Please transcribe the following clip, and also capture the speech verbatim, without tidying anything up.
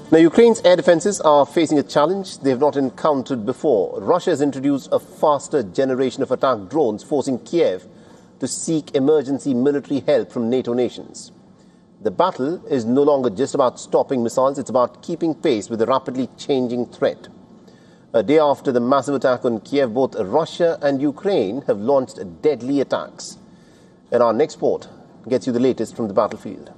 Now, Ukraine's air defenses are facing a challenge they have not encountered before. Russia has introduced a faster generation of attack drones, forcing Kiev to seek emergency military help from NATO nations. The battle is no longer just about stopping missiles, it's about keeping pace with the rapidly changing threat. A day after the massive attack on Kiev, both Russia and Ukraine have launched deadly attacks. And our next report gets you the latest from the battlefield.